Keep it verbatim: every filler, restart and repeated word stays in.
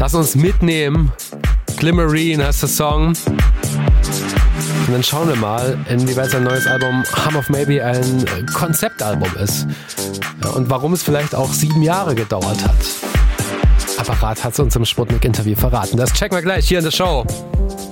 Lass uns mitnehmen. Glimmerine heißt der Song. Und dann schauen wir mal, inwieweit sein neues Album Hum of Maybe ein Konzeptalbum ist. Ja, und warum es vielleicht auch sieben Jahre gedauert hat. Apparat hat es uns im Sputnik-Interview verraten. Das checken wir gleich hier in der Show.